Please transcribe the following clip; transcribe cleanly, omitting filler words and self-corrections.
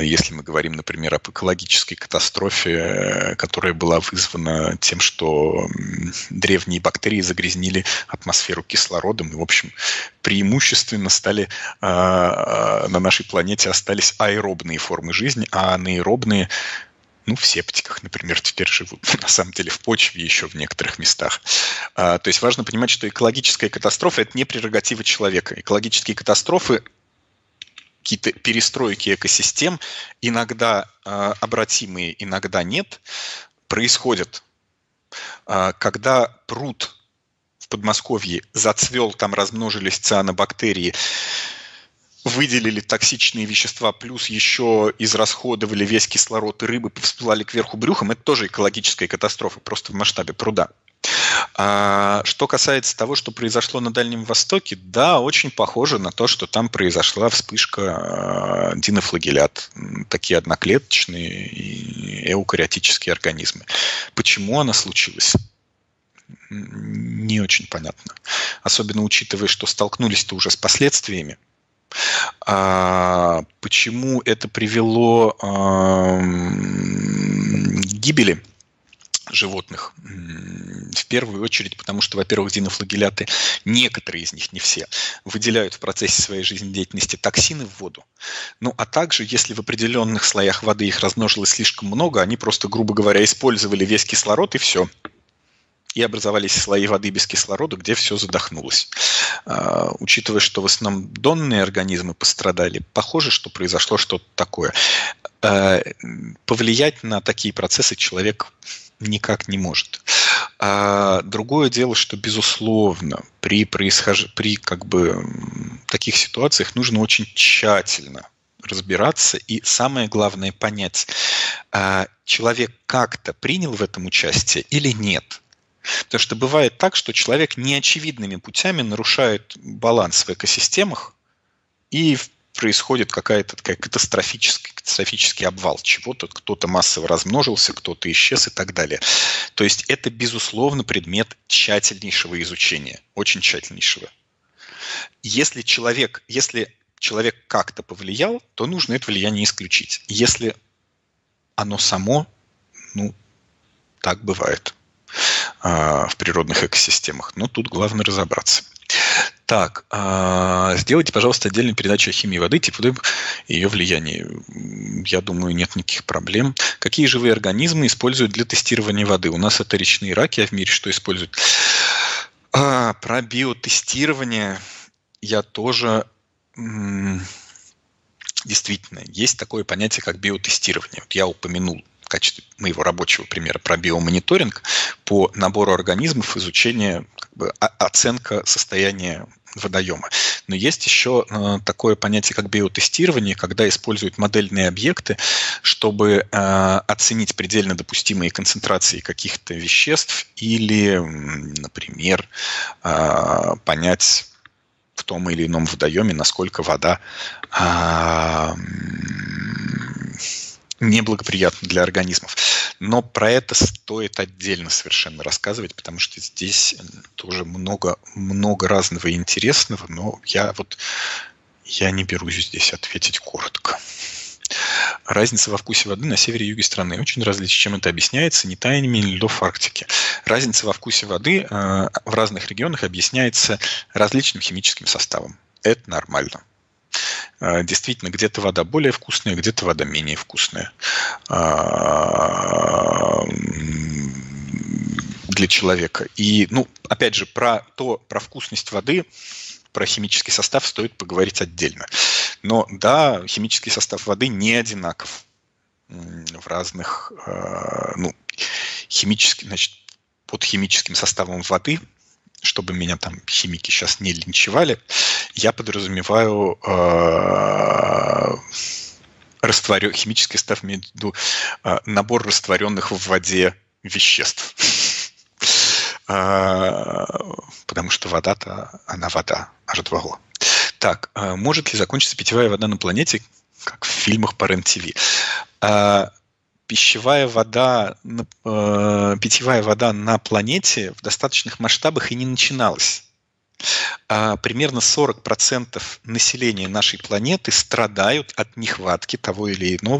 Если мы говорим, например, об экологической катастрофе, которая была вызвана тем, что древние бактерии загрязнили атмосферу кислородом, и, в общем, преимущественно на нашей планете остались аэробные формы жизни, а анаэробные, в септиках, например, теперь живут, на самом деле, в почве еще в некоторых местах. То есть важно понимать, что экологическая катастрофа – это не прерогатива человека. Экологические катастрофы, какие-то перестройки экосистем, иногда обратимые, иногда нет, происходят, когда пруд в Подмосковье зацвел, там размножились цианобактерии, выделили токсичные вещества, плюс еще израсходовали весь кислород, и рыбы всплывали кверху брюхом, это тоже экологическая катастрофа, просто в масштабе пруда. Что касается того, что произошло на Дальнем Востоке, да, очень похоже на то, что там произошла вспышка динофлагеллят, такие одноклеточные и эукариотические организмы. Почему она случилась? Не очень понятно. Особенно учитывая, что столкнулись-то уже с последствиями. Почему это привело к гибели животных? В первую очередь, потому что, во-первых, динофлагелляты, некоторые из них, не все, выделяют в процессе своей жизнедеятельности токсины в воду. А также, если в определенных слоях воды их размножилось слишком много, они просто, грубо говоря, использовали весь кислород и все. И образовались слои воды без кислорода, где все задохнулось. Учитывая, что в основном донные организмы пострадали, похоже, что произошло что-то такое. Повлиять на такие процессы человек никак не может. Другое дело, что, безусловно, при таких ситуациях нужно очень тщательно разбираться и, самое главное, понять, человек как-то принял в этом участие или нет. Потому что бывает так, что человек неочевидными путями нарушает баланс в экосистемах, и происходит какая-то такая катастрофический обвал чего-то, кто-то массово размножился, кто-то исчез и так далее. То есть это, безусловно, предмет тщательнейшего изучения, очень тщательнейшего. Если человек как-то повлиял, то нужно это влияние исключить. Если оно само, так бывает в природных экосистемах. Но тут главное разобраться. Так, сделайте, пожалуйста, отдельную передачу о химии воды, тип воды и ее влиянии. Я думаю, нет никаких проблем. Какие живые организмы используют для тестирования воды? У нас это речные раки, а в мире что используют? Про биотестирование я тоже... Действительно, есть такое понятие, как биотестирование. Вот я упомянул в качестве моего рабочего примера про биомониторинг по набору организмов, изучение, оценка состояния водоема. Но есть еще такое понятие, как биотестирование, когда используют модельные объекты, чтобы оценить предельно допустимые концентрации каких-то веществ или, например, понять в том или ином водоеме, насколько вода неблагоприятна для организмов. Но про это стоит отдельно совершенно рассказывать, потому что здесь тоже много разного и интересного, но я не берусь здесь ответить коротко. Разница во вкусе воды на севере и юге страны очень различна. Чем это объясняется? Не таяниями льдов Арктики. Разница во вкусе воды в разных регионах объясняется различным химическим составом. Это нормально. Действительно, где-то вода более вкусная, где-то вода менее вкусная для человека. И, опять же, про вкусность воды, про химический состав стоит поговорить отдельно. Но да, химический состав воды не одинаков в разных, под химическим составом воды, чтобы меня там химики сейчас не линчевали, я подразумеваю химический состав, имею в виду набор растворенных в воде веществ. Потому что вода-то, она вода, H2O. Так, может ли закончиться питьевая вода на планете, как в фильмах по РЕН-ТВ? Питьевая вода на планете в достаточных масштабах и не начиналась. Примерно 40% населения нашей планеты страдают от нехватки того или иного